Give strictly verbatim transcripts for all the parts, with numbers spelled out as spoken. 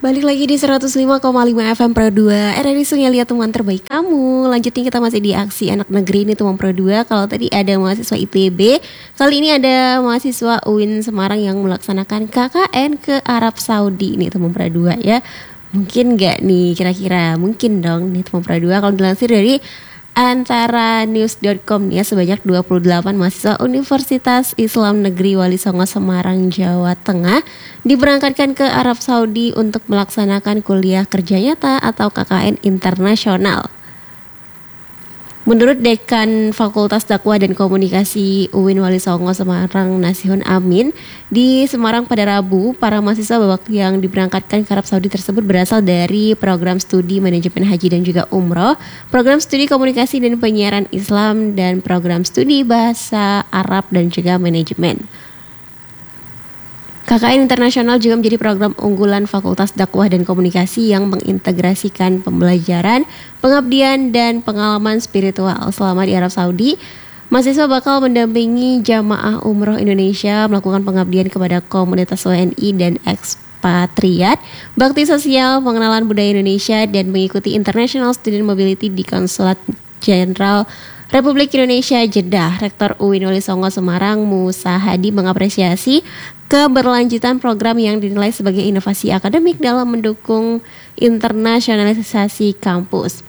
Balik lagi di seratus lima koma lima F M Pro dua R R I Sungai Liat, teman terbaik kamu. Lanjutin kita masih di aksi anak negeri ini teman Pro dua. Kalau tadi ada mahasiswa I T B, kali ini ada mahasiswa U I N Semarang yang melaksanakan K K N ke Arab Saudi nih teman Pro dua ya. Mungkin gak nih kira-kira? Mungkin dong nih teman Pro dua. Kalau dilansir dari antara news dot com ya, sebanyak dua puluh delapan mahasiswa Universitas Islam Negeri Wali Songo Semarang, Jawa Tengah diberangkatkan ke Arab Saudi untuk melaksanakan kuliah kerja nyata atau K K N internasional. Menurut Dekan Fakultas Dakwah dan Komunikasi U I N Wali Songo Semarang, Nasihun Amin, di Semarang pada Rabu, para mahasiswa babak yang diberangkatkan ke Arab Saudi tersebut berasal dari program studi manajemen haji dan juga umroh, program studi komunikasi dan penyiaran Islam, dan program studi bahasa Arab dan juga manajemen. K K N internasional juga menjadi program unggulan Fakultas Dakwah dan Komunikasi yang mengintegrasikan pembelajaran, pengabdian, dan pengalaman spiritual. Selama di Arab Saudi, mahasiswa bakal mendampingi jamaah umroh Indonesia melakukan pengabdian kepada komunitas W N I dan ekspatriat, bakti sosial, pengenalan budaya Indonesia, dan mengikuti International Student Mobility di Konsulat Jenderal Republik Indonesia Jeddah. Rektor U I N Wali Songo Semarang, Musa Hadi, mengapresiasi keberlanjutan program yang dinilai sebagai inovasi akademik dalam mendukung internasionalisasi kampus.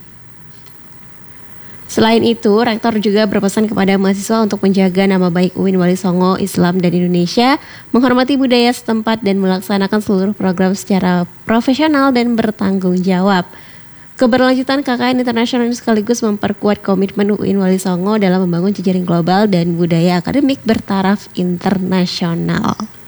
Selain itu, Rektor juga berpesan kepada mahasiswa untuk menjaga nama baik U I N Wali Songo, Islam, dan Indonesia, menghormati budaya setempat, dan melaksanakan seluruh program secara profesional dan bertanggung jawab. Keberlanjutan K K N internasional ini sekaligus memperkuat komitmen U I N Wali Songo dalam membangun jejaring global dan budaya akademik bertaraf internasional.